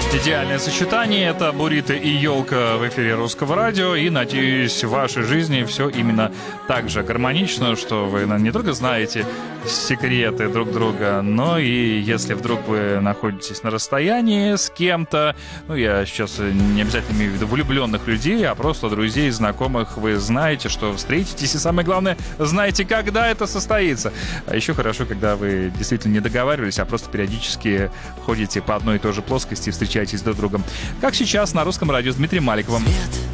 Идеальное сочетание — это буррито и елка в эфире Русского радио. И, надеюсь, в вашей жизни все именно так же гармонично, что вы не только знаете секреты друг друга, но и если вдруг вы находитесь на расстоянии с кем-то, я сейчас не обязательно имею в виду влюбленных людей, а просто друзей, знакомых, вы знаете, что встретитесь, и самое главное, знаете, когда это состоится. А еще хорошо, когда вы действительно не договаривались, а просто периодически ходите по одной и той же плоскости и встречаетесь друг с другом. Как сейчас на Русском радио с Дмитрием Маликовым. Свет